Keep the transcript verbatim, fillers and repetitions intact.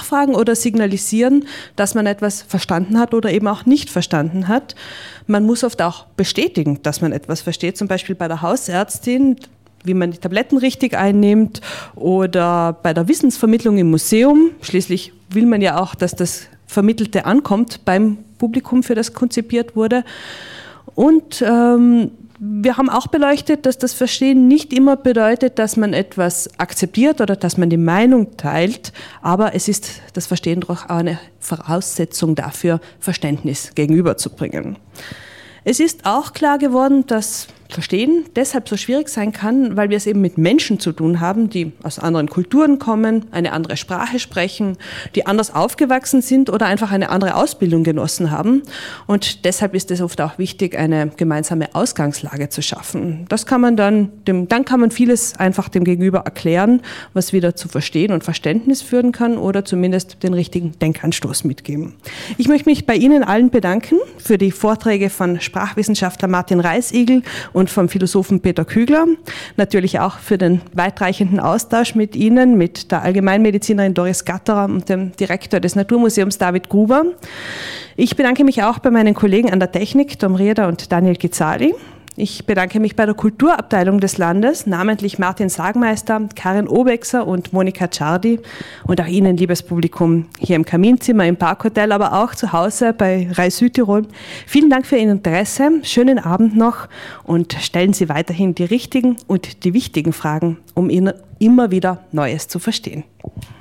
nachfragen oder signalisieren, dass man etwas verstanden hat oder eben auch nicht verstanden hat. Man muss oft auch bestätigen, dass man etwas versteht, zum Beispiel bei der Hausärztin, wie man die Tabletten richtig einnimmt oder bei der Wissensvermittlung im Museum. Schließlich will man ja auch, dass das Vermittelte ankommt beim Publikum, für das konzipiert wurde. Und ähm, wir haben auch beleuchtet, dass das Verstehen nicht immer bedeutet, dass man etwas akzeptiert oder dass man die Meinung teilt, aber es ist das Verstehen doch auch eine Voraussetzung dafür, Verständnis gegenüberzubringen. Es ist auch klar geworden, dass Verstehen deshalb so schwierig sein kann, weil wir es eben mit Menschen zu tun haben, die aus anderen Kulturen kommen, eine andere Sprache sprechen, die anders aufgewachsen sind oder einfach eine andere Ausbildung genossen haben. Und deshalb ist es oft auch wichtig, eine gemeinsame Ausgangslage zu schaffen. Das kann man dann, dem, dann kann man vieles einfach dem Gegenüber erklären, was wieder zu Verstehen und Verständnis führen kann oder zumindest den richtigen Denkanstoß mitgeben. Ich möchte mich bei Ihnen allen bedanken für die Vorträge von Sprachwissenschaftler Martin Reisigl und vom Philosophen Peter Kügler, natürlich auch für den weitreichenden Austausch mit Ihnen, mit der Allgemeinmedizinerin Doris Gatterer und dem Direktor des Naturmuseums David Gruber. Ich bedanke mich auch bei meinen Kollegen an der Technik, Tom Rieder und Daniel Gizali. Ich bedanke mich bei der Kulturabteilung des Landes, namentlich Martin Sagmeister, Karin Obexer und Monika Czardi und auch Ihnen, liebes Publikum, hier im Kaminzimmer, im Parkhotel, aber auch zu Hause bei Reis Südtirol. Vielen Dank für Ihr Interesse, schönen Abend noch und stellen Sie weiterhin die richtigen und die wichtigen Fragen, um immer wieder Neues zu verstehen.